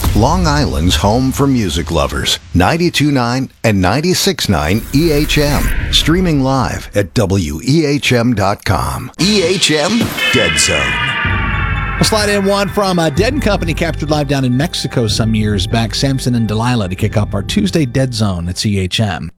Long Island's home for music lovers. 92.9 and 96.9 EHM. Streaming live at WEHM.com. EHM Dead Zone. We'll slide in one from Dead & Company, captured live down in Mexico some years back. Samson and Delilah to kick off our Tuesday Dead Zone at CHM.